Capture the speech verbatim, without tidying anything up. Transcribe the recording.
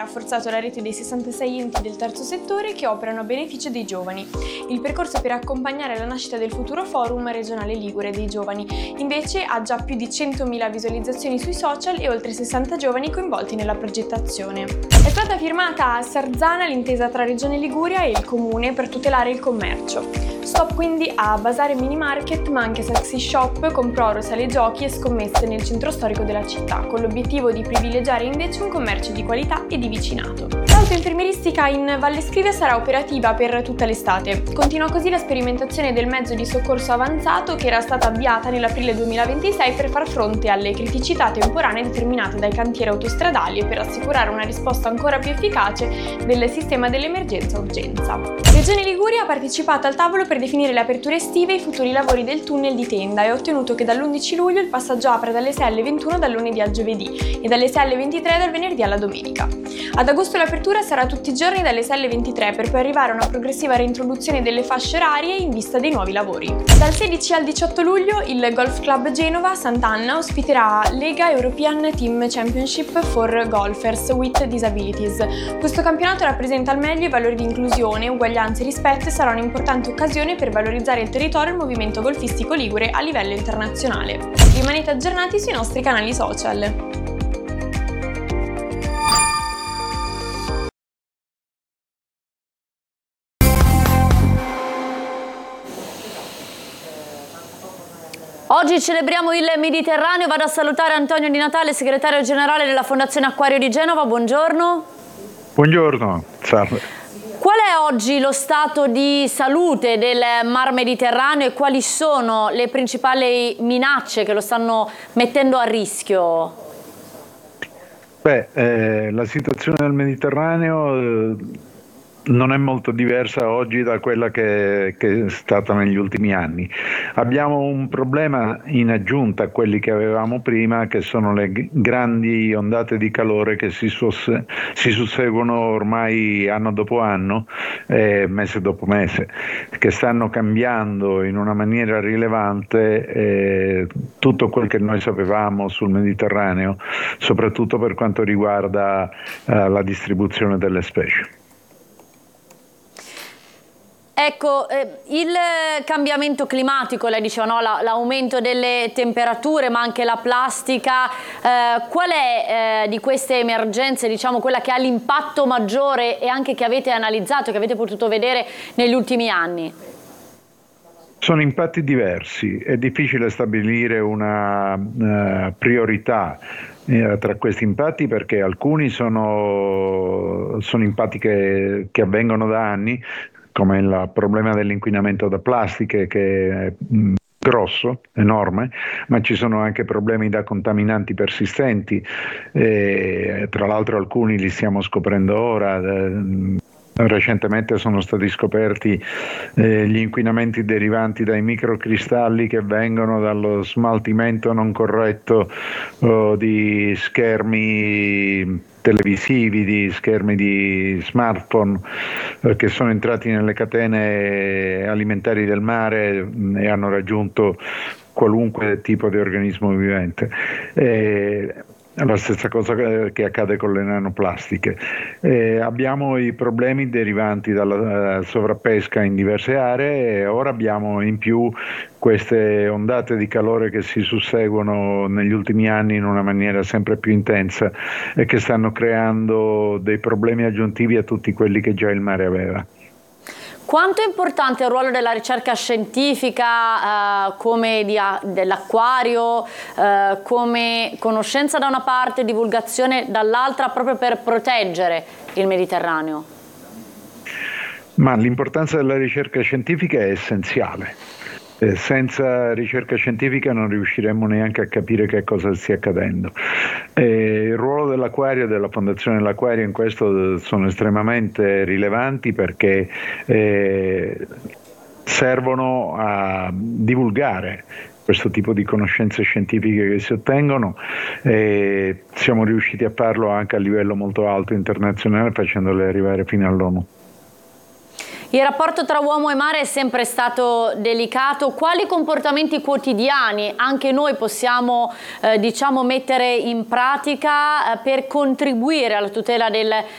rafforzato la rete dei sessantasei enti del terzo settore che operano a beneficio dei giovani. Il percorso per accompagnare la nascita del futuro forum regionale ligure dei giovani, invece, ha già più di centomila visualizzazioni sui social e oltre sessanta giovani coinvolti nella progettazione. È stata firmata a Sarzana l'intesa tra Regione Liguria e il Comune per tutelare il commercio. Stop quindi a Basare Mini Market, ma anche Sexy Shop con proro, sale giochi e scommesse nel centro storico della città, con l'obiettivo di privilegiare invece un commercio di qualità e di vicinato. L'autoinfermieristica in Valle Scrivia sarà operativa per tutta l'estate. Continua così la sperimentazione del mezzo di soccorso avanzato che era stata avviata nell'aprile duemilaventisei per far fronte alle criticità temporanee determinate dai cantieri autostradali e per assicurare una risposta ancora più efficace del sistema dell'emergenza urgenza. Regione Liguria ha partecipato al tavolo per definire le aperture estive e i futuri lavori del tunnel di Tenda e ha ottenuto che dall'undici luglio il passaggio apra dalle sei alle ventuno dal lunedì al giovedì e dalle sei alle ventitré dal venerdì alla domenica. Ad agosto l'apertura sarà tutti i giorni dalle sei alle ventitré per poi arrivare a una progressiva reintroduzione delle fasce orarie in vista dei nuovi lavori. Dal sedici al diciotto luglio il Golf Club Genova Sant'Anna ospiterà Lega European Team Championship for Golfers with Disabilities. Questo campionato rappresenta al meglio i valori di inclusione, uguaglianza e rispetto e sarà un'importante occasione per valorizzare il territorio e il movimento golfistico ligure a livello internazionale. Rimanete aggiornati sui nostri canali social. Oggi celebriamo il Mediterraneo. Vado a salutare Antonio Di Natale, segretario generale della Fondazione Acquario di Genova. Buongiorno. Buongiorno, salve. Qual è oggi lo stato di salute del Mar Mediterraneo e quali sono le principali minacce che lo stanno mettendo a rischio? Beh, eh, la situazione del Mediterraneo eh, non è molto diversa oggi da quella che, che è stata negli ultimi anni. Abbiamo un problema in aggiunta a quelli che avevamo prima, che sono le grandi ondate di calore che si, sus si susseguono ormai anno dopo anno, eh, mese dopo mese, che stanno cambiando in una maniera rilevante eh, tutto quel che noi sapevamo sul Mediterraneo, soprattutto per quanto riguarda eh, la distribuzione delle specie. Ecco, eh, il cambiamento climatico, lei diceva, no? L'aumento delle temperature, ma anche la plastica, eh, qual è eh, di queste emergenze, diciamo, quella che ha l'impatto maggiore e anche che avete analizzato, che avete potuto vedere negli ultimi anni? Sono impatti diversi, è difficile stabilire una uh, priorità eh, tra questi impatti, perché alcuni sono, sono impatti che, che avvengono da anni, come il problema dell'inquinamento da plastiche, che è mh, grosso, enorme, ma ci sono anche problemi da contaminanti persistenti, e, tra l'altro alcuni li stiamo scoprendo ora. Eh, Recentemente sono stati scoperti eh, gli inquinamenti derivanti dai microcristalli che vengono dallo smaltimento non corretto oh, di schermi televisivi, di schermi di smartphone eh, che sono entrati nelle catene alimentari del mare mh, e hanno raggiunto qualunque tipo di organismo vivente. Eh, La stessa cosa che accade con le nanoplastiche. Eh, abbiamo i problemi derivanti dalla uh, sovrappesca in diverse aree e ora abbiamo in più queste ondate di calore che si susseguono negli ultimi anni in una maniera sempre più intensa e che stanno creando dei problemi aggiuntivi a tutti quelli che già il mare aveva. Quanto è importante il ruolo della ricerca scientifica eh, come dell'acquario, eh, come conoscenza da una parte, divulgazione dall'altra, proprio per proteggere il Mediterraneo? Ma l'importanza della ricerca scientifica è essenziale. Eh, senza ricerca scientifica non riusciremmo neanche a capire che cosa stia accadendo. Eh, il ruolo dell'Acquario e della Fondazione dell'Acquario in questo sono estremamente rilevanti, perché eh, servono a divulgare questo tipo di conoscenze scientifiche che si ottengono, e siamo riusciti a farlo anche a livello molto alto internazionale, facendole arrivare fino all'ONU. Il rapporto tra uomo e mare è sempre stato delicato. Quali comportamenti quotidiani anche noi possiamo eh, diciamo mettere in pratica eh, per contribuire alla tutela del